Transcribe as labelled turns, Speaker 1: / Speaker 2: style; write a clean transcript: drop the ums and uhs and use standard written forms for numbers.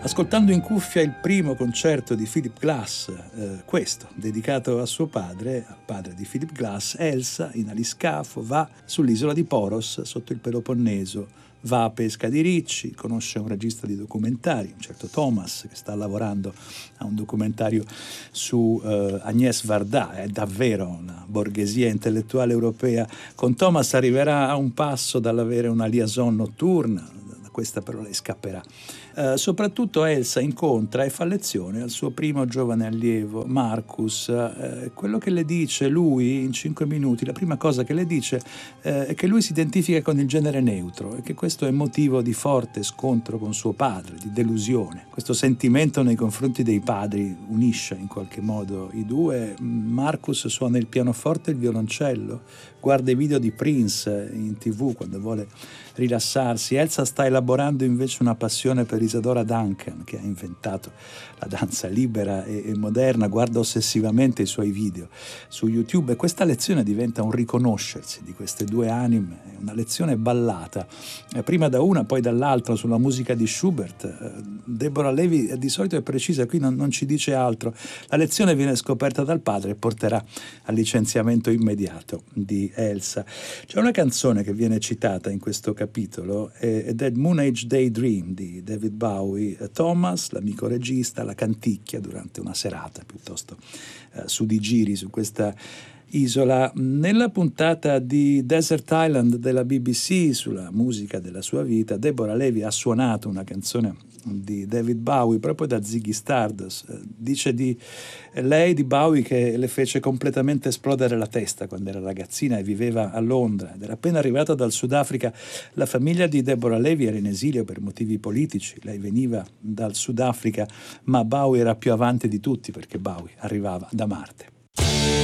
Speaker 1: ascoltando in cuffia il primo concerto di Philip Glass, questo, dedicato a suo padre, al padre di Philip Glass. Elsa, in aliscafo, va sull'isola di Poros, sotto il Peloponneso, va a pesca di ricci, conosce un regista di documentari, un certo Thomas, che sta lavorando a un documentario su Agnès Varda. È davvero una borghesia intellettuale europea. Con Thomas arriverà a un passo dall'avere una liaison notturna, da questa però lei scapperà. Soprattutto Elsa incontra e fa lezione al suo primo giovane allievo, Marcus. Quello che le dice lui in 5 minuti, la prima cosa che le dice è che lui si identifica con il genere neutro e che questo è motivo di forte scontro con suo padre, di delusione. Questo sentimento nei confronti dei padri unisce in qualche modo i due. Marcus suona il pianoforte e il violoncello, guarda i video di Prince in TV quando vuole rilassarsi. Elsa sta elaborando invece una passione per Isadora Duncan, che ha inventato la danza libera e moderna, guarda ossessivamente i suoi video su YouTube e questa lezione diventa un riconoscersi di queste due anime, una lezione ballata, prima da una poi dall'altra sulla musica di Schubert. Deborah Levy di solito è precisa, qui non ci dice altro. La lezione viene scoperta dal padre e porterà al licenziamento immediato di Elsa. C'è una canzone che viene citata in questo capitolo ed è Moon Age Daydream di David Bowie. Thomas, l'amico regista, la canticchia durante una serata piuttosto su di giri su questa isola. Nella puntata di Desert Island della BBC sulla musica della sua vita, Deborah Levy ha suonato una canzone di David Bowie proprio da Ziggy Stardust. Dice di lei, di Bowie, che le fece completamente esplodere la testa quando era ragazzina e viveva a Londra ed era appena arrivata dal Sudafrica. La famiglia di Deborah Levy era in esilio per motivi politici, lei veniva dal Sudafrica, ma Bowie era più avanti di tutti perché Bowie arrivava da Marte.